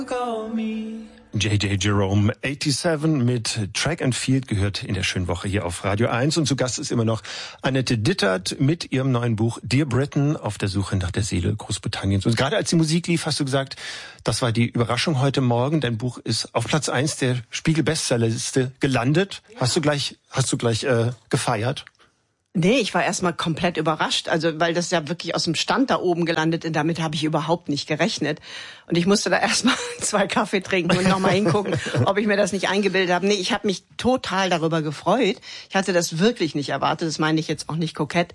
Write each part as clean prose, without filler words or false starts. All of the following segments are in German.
J.J. Jerome 87 mit Track and Field gehört in der schönen Woche hier auf Radio 1. Und zu Gast ist immer noch Annette Dittert mit ihrem neuen Buch Dear Britain, auf der Suche nach der Seele Großbritanniens. Und gerade als die Musik lief, hast du gesagt, das war die Überraschung heute Morgen. Dein Buch ist auf Platz 1 der Spiegel-Bestsellerliste gelandet. Ja. Hast du gleich gefeiert? Nee, ich war erstmal komplett überrascht, also weil das ja wirklich aus dem Stand da oben gelandet ist, damit habe ich überhaupt nicht gerechnet. Und ich musste da erstmal 2 Kaffee trinken und nochmal hingucken, ob ich mir das nicht eingebildet habe. Nee, ich habe mich total darüber gefreut. Ich hatte das wirklich nicht erwartet, das meine ich jetzt auch nicht kokett,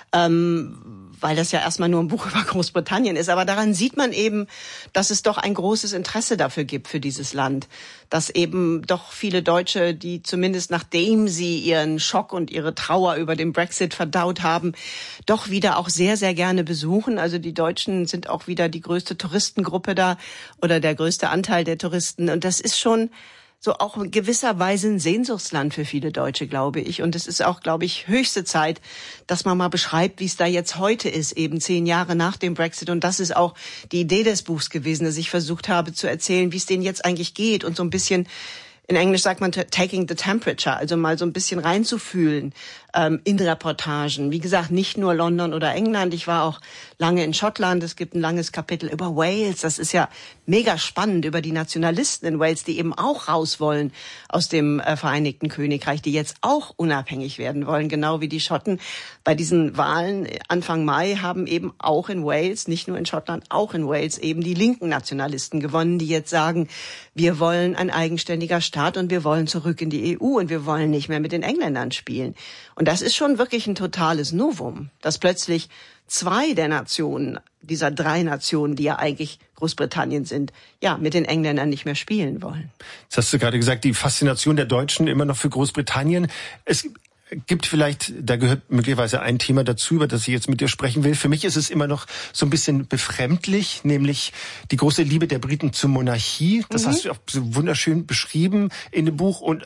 weil das ja erstmal nur ein Buch über Großbritannien ist. Aber daran sieht man eben, dass es doch ein großes Interesse dafür gibt, für dieses Land. Dass eben doch viele Deutsche, die zumindest nachdem sie ihren Schock und ihre Trauer über den Brexit verdaut haben, doch wieder auch sehr, sehr gerne besuchen. Also die Deutschen sind auch wieder die größte Touristengruppe da oder der größte Anteil der Touristen. Und das ist schon so auch in gewisser Weise ein Sehnsuchtsland für viele Deutsche, glaube ich. Und es ist auch, glaube ich, höchste Zeit, dass man mal beschreibt, wie es da jetzt heute ist, eben 10 Jahre nach dem Brexit. Und das ist auch die Idee des Buchs gewesen, dass ich versucht habe zu erzählen, wie es denen jetzt eigentlich geht und so ein bisschen, in Englisch sagt man taking the temperature, also mal so ein bisschen reinzufühlen in Reportagen. Wie gesagt, nicht nur London oder England. Ich war auch lange in Schottland. Es gibt ein langes Kapitel über Wales. Das ist ja mega spannend, über die Nationalisten in Wales, die eben auch raus wollen aus dem Vereinigten Königreich, die jetzt auch unabhängig werden wollen, genau wie die Schotten. Bei diesen Wahlen Anfang Mai haben eben auch in Wales, nicht nur in Schottland, auch in Wales eben die linken Nationalisten gewonnen, die jetzt sagen, wir wollen ein eigenständiger Staat und wir wollen zurück in die EU und wir wollen nicht mehr mit den Engländern spielen. Und das ist schon wirklich ein totales Novum, dass plötzlich 2 der Nationen, dieser 3 Nationen, die ja eigentlich Großbritannien sind, ja, mit den Engländern nicht mehr spielen wollen. Jetzt hast du gerade gesagt, die Faszination der Deutschen immer noch für Großbritannien. Es gibt vielleicht, da gehört möglicherweise ein Thema dazu, über das ich jetzt mit dir sprechen will. Für mich ist es immer noch so ein bisschen befremdlich, nämlich die große Liebe der Briten zur Monarchie. Das hast du auch so wunderschön beschrieben in dem Buch und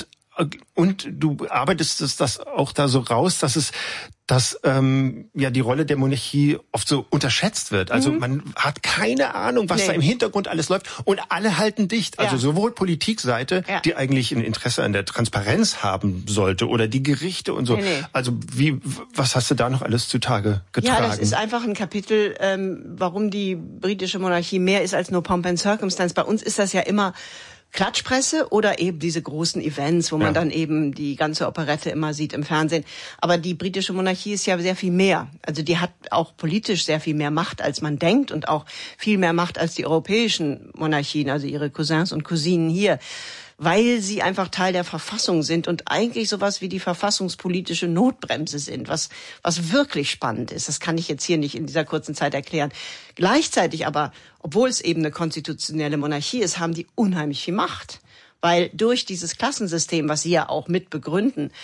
du arbeitest das auch da so raus, dass die Rolle der Monarchie oft so unterschätzt wird. Also man hat keine Ahnung, was da im Hintergrund alles läuft und alle halten dicht. Also sowohl Politikseite, die eigentlich ein Interesse an der Transparenz haben sollte, oder die Gerichte und so. Also was hast du da noch alles zutage getragen? Ja, das ist einfach ein Kapitel, warum die britische Monarchie mehr ist als nur Pomp and Circumstance. Bei uns ist das ja immer Klatschpresse oder eben diese großen Events, wo man dann eben die ganze Operette immer sieht im Fernsehen. Aber die britische Monarchie ist ja sehr viel mehr. Also die hat auch politisch sehr viel mehr Macht, als man denkt, und auch viel mehr Macht als die europäischen Monarchien, also ihre Cousins und Cousinen hier, weil sie einfach Teil der Verfassung sind und eigentlich sowas wie die verfassungspolitische Notbremse sind, was wirklich spannend ist. Das kann ich jetzt hier nicht in dieser kurzen Zeit erklären. Gleichzeitig aber, obwohl es eben eine konstitutionelle Monarchie ist, haben die unheimlich viel Macht, weil durch dieses Klassensystem, was sie ja auch mit begründen,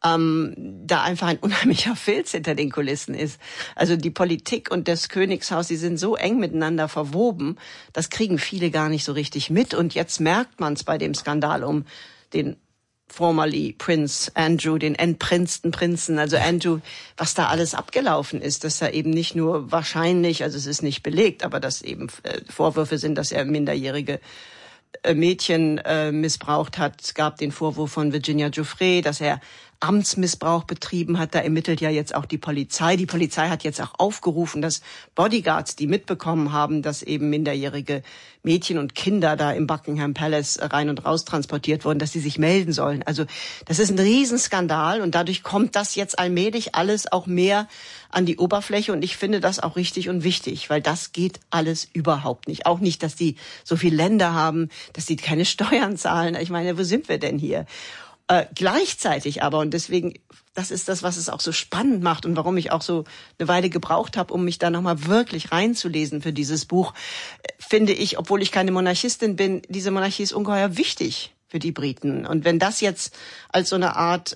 da einfach ein unheimlicher Filz hinter den Kulissen ist. Also die Politik und das Königshaus, die sind so eng miteinander verwoben, das kriegen viele gar nicht so richtig mit. Und jetzt merkt man es bei dem Skandal um den formerly Prince Andrew, den entprinzten Prinzen, also Andrew, was da alles abgelaufen ist, dass er eben nicht nur wahrscheinlich, also es ist nicht belegt, aber dass eben Vorwürfe sind, dass er minderjährige Mädchen missbraucht hat. Es gab den Vorwurf von Virginia Giuffre, dass er Amtsmissbrauch betrieben hat. Da ermittelt ja jetzt auch die Polizei. Die Polizei hat jetzt auch aufgerufen, dass Bodyguards, die mitbekommen haben, dass eben minderjährige Mädchen und Kinder da im Buckingham Palace rein und raus transportiert wurden, dass sie sich melden sollen. Also das ist ein Riesenskandal und dadurch kommt das jetzt allmählich alles auch mehr an die Oberfläche und ich finde das auch richtig und wichtig, weil das geht alles überhaupt nicht. Auch nicht, dass die so viele Länder haben, dass die keine Steuern zahlen. Ich meine, wo sind wir denn hier? Gleichzeitig aber, und deswegen, das ist das, was es auch so spannend macht und warum ich auch so eine Weile gebraucht habe, um mich da nochmal wirklich reinzulesen für dieses Buch, finde ich, obwohl ich keine Monarchistin bin, diese Monarchie ist ungeheuer wichtig für die Briten. Und wenn das jetzt als so eine Art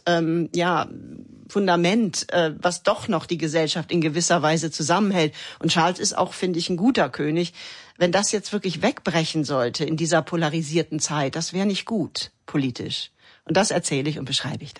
Fundament, was doch noch die Gesellschaft in gewisser Weise zusammenhält, und Charles ist auch, finde ich, ein guter König, wenn das jetzt wirklich wegbrechen sollte in dieser polarisierten Zeit, das wäre nicht gut politisch. Und das erzähle ich und beschreibe ich da.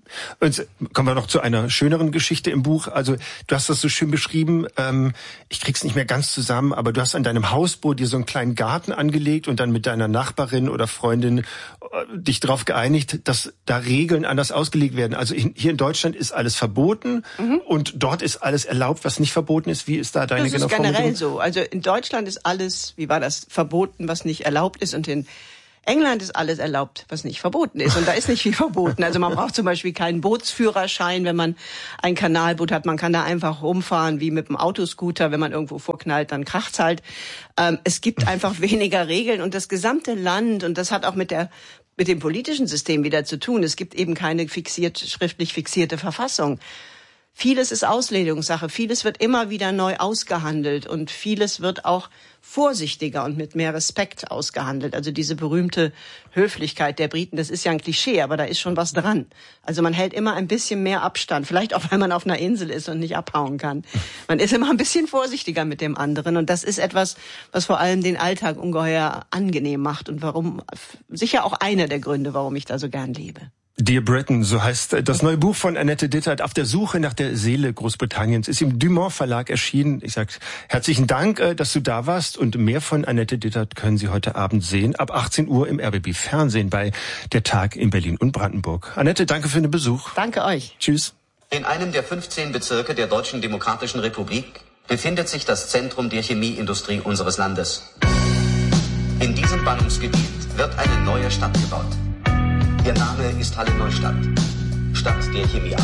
Und kommen wir noch zu einer schöneren Geschichte im Buch. Also du hast das so schön beschrieben, ich krieg's nicht mehr ganz zusammen, aber du hast an deinem Hausboot dir so einen kleinen Garten angelegt und dann mit deiner Nachbarin oder Freundin dich darauf geeinigt, dass da Regeln anders ausgelegt werden. Also hier in Deutschland ist alles verboten und dort ist alles erlaubt, was nicht verboten ist. Wie ist da deine genaue Formulierung? Das ist generell so. Also in Deutschland ist alles, wie war das, verboten, was nicht erlaubt ist, und in England ist alles erlaubt, was nicht verboten ist. Und da ist nicht viel verboten. Also man braucht zum Beispiel keinen Bootsführerschein, wenn man ein Kanalboot hat. Man kann da einfach rumfahren wie mit einem Autoscooter. Wenn man irgendwo vorknallt, dann kracht's halt. Es gibt einfach weniger Regeln. Und das gesamte Land, und das hat auch mit dem politischen System wieder zu tun. Es gibt eben keine schriftlich fixierte Verfassung. Vieles ist Auslegungssache, vieles wird immer wieder neu ausgehandelt und vieles wird auch vorsichtiger und mit mehr Respekt ausgehandelt. Also diese berühmte Höflichkeit der Briten, das ist ja ein Klischee, aber da ist schon was dran. Also man hält immer ein bisschen mehr Abstand, vielleicht auch, weil man auf einer Insel ist und nicht abhauen kann. Man ist immer ein bisschen vorsichtiger mit dem anderen, und das ist etwas, was vor allem den Alltag ungeheuer angenehm macht und warum, sicher auch einer der Gründe, warum ich da so gern lebe. Dear Britain, so heißt das neue Buch von Annette Dittert, auf der Suche nach der Seele Großbritanniens, ist im Dumont Verlag erschienen. Ich sage herzlichen Dank, dass du da warst, und mehr von Annette Dittert können Sie heute Abend sehen, ab 18 Uhr im RBB Fernsehen bei Der Tag in Berlin und Brandenburg. Annette, danke für den Besuch. Danke euch. Tschüss. In einem der 15 Bezirke der Deutschen Demokratischen Republik befindet sich das Zentrum der Chemieindustrie unseres Landes. In diesem Ballungsgebiet wird eine neue Stadt gebaut. Ihr Name ist Halle Neustadt, Stadt der Chemie.